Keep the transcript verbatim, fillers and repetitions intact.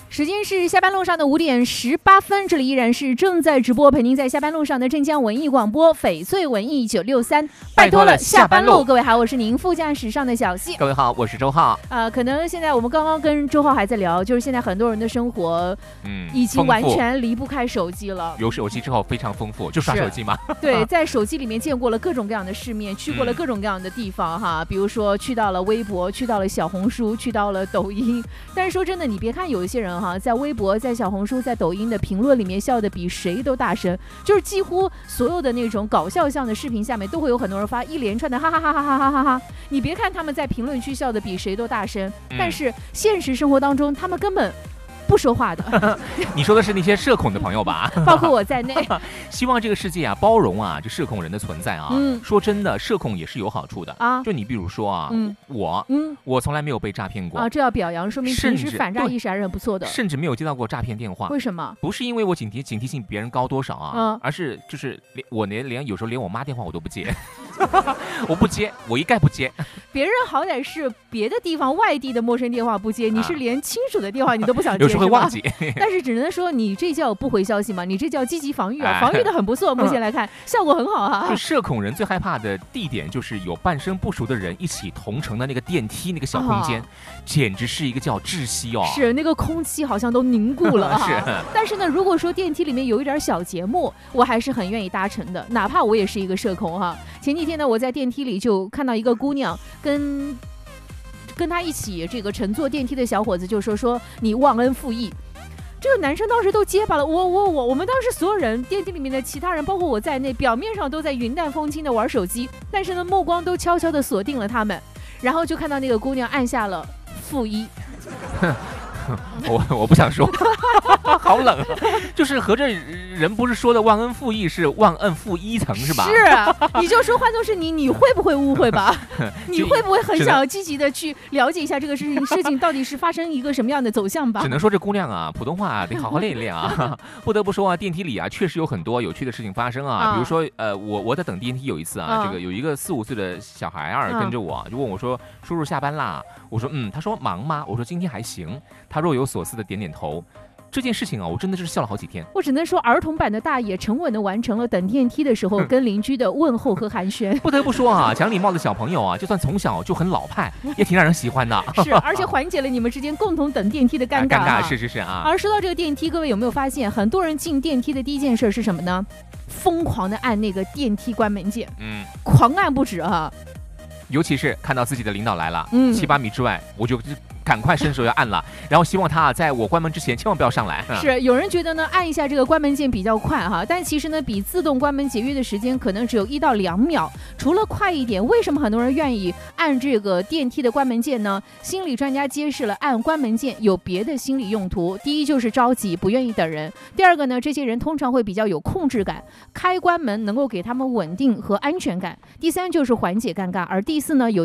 时间是下班路上的五点十八分，这里依然是正在直播，陪您在下班路上的镇江文艺广播翡翠文艺九六三，拜托了下班路。各位好，我是您副驾驶上的小溪。 各位好，我是周浩。 呃，可能现在我们刚刚跟周浩还在聊，就是现在很多人的生活，嗯，已经完全离不开手机了。 有手机之后非常丰富，就刷手机嘛。 对，在手机里面见过了各种各样的世面，去过了各种各样的地方、嗯、哈，比如说去到了微博，去到了小红书，去到了抖音。但是说真的，你别看有一些人哈，在微博、在小红书、在抖音的评论里面笑得比谁都大声，就是几乎所有的那种搞笑向的视频下面都会有很多人发一连串的哈哈哈哈哈哈哈哈。你别看他们在评论区笑得比谁都大声，但是现实生活当中他们根本不说话的。 你说的是那些社恐的朋友吧？ 包括我在内。 希望这个世界啊包容啊这社恐人的存在啊、嗯、说真的，社恐也是有好处的啊。就你比如说啊、嗯、我嗯我从来没有被诈骗过啊，这要表扬，说明平时反诈意识还是很不错的， 甚至没有接到过诈骗电话。 为什么？ 不是因为我警惕警惕性比别人高多少啊、嗯、而是就是连我连连有时候连我妈电话我都不接。我不接，我一概不接。 别人好歹是别的地方外地的陌生电话不接，你是连亲属的电话你都不想接， 有时候会忘记。 但是只能说你这叫不回消息嘛，你这叫积极防御啊，防御的很不错，目前来看效果很好啊。 就社恐人最害怕的地点就是有半生不熟的人一起同乘的那个电梯那个小空间、啊、简直是一个叫窒息哦。 是那个空气好像都凝固了、啊、 是。 但是呢，如果说电梯里面有一点小节目，我还是很愿意搭乘的，哪怕我也是一个社恐哈、啊。前几天呢，我在电梯里就看到一个姑娘跟跟她一起这个乘坐电梯的小伙子就说说你忘恩负义。这个男生当时都结巴了，我我我，我们当时所有人电梯里面的其他人，包括我在内，表面上都在云淡风轻的玩手机，但是呢，目光都悄悄的锁定了他们，然后就看到那个姑娘按下了负一。 我我不想说。好冷啊！就是合着人不是说的忘恩负义是忘恩负一层是吧？ 是，你就说换作是你，你会不会误会吧？你会不会很想要积极的去了解一下这个事情事情到底是发生一个什么样的走向吧？ 只能说这姑娘啊，普通话得好好练一练啊。不得不说啊，电梯里啊确实有很多有趣的事情发生啊。啊比如说呃，我我在等电梯有一次啊，啊这个有一个四五岁的小孩儿跟着我、啊、就问我说：“叔叔下班啦？”我说：“嗯。”他说：“忙吗？”我说：“今天还行。”他若有所思的点点头。这件事情啊，我真的是笑了好几天。 我只能说，儿童版的大爷沉稳地完成了等电梯的时候跟邻居的问候和寒暄。 不得不说啊，讲礼貌的小朋友啊，就算从小就很老派，也挺让人喜欢的。 是，而且缓解了你们之间共同等电梯的尴尬、啊。 尴尬，是是是啊。 而说到这个电梯，各位有没有发现，很多人进电梯的第一件事是什么呢？疯狂地按那个电梯关门键，嗯，狂按不止啊。 尤其是看到自己的领导来了，嗯，七八米之外，我就赶快伸手要按了，然后希望他在我关门之前千万不要上来。 是，有人觉得呢，按一下这个关门键比较快哈，但其实呢，比自动关门节约的时间可能只有一到两秒。除了快一点，为什么很多人愿意按这个电梯的关门键呢？心理专家揭示了，按关门键有别的心理用途。第一就是着急，不愿意等人；第二个呢，这些人通常会比较有控制感，开关门能够给他们稳定和安全感；第三就是缓解尴尬，而第四呢有。